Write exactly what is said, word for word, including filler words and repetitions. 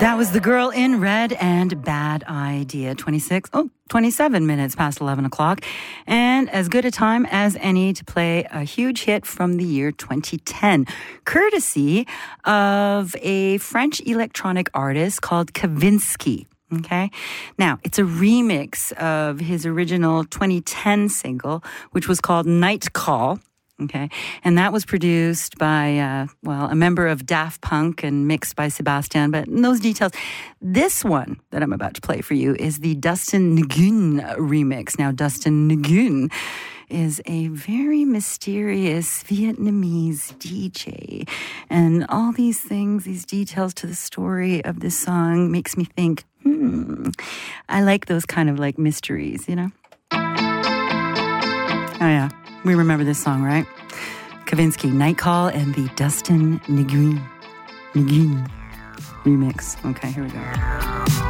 That was The Girl in Red and Bad Idea. twenty-six, oh, twenty-seven minutes past eleven o'clock. And as good a time as any to play a huge hit from the year twenty ten, courtesy of a French electronic artist called Kavinsky. Okay. Now, it's a remix of his original twenty ten single, which was called Night Call. Okay. And that was produced by, uh, well, a member of Daft Punk and mixed by Sebastian. But in those details, this one that I'm about to play for you is the Dustin Nguyen remix. Now, Dustin Nguyen is a very mysterious Vietnamese D J. And all these things, these details to the story of this song makes me think, hmm, I like those kind of like mysteries, you know? Oh, yeah. We remember this song, right? Kavinsky, Night Call, and the Dustin Nguyen, Nguyen remix. Okay, here we go.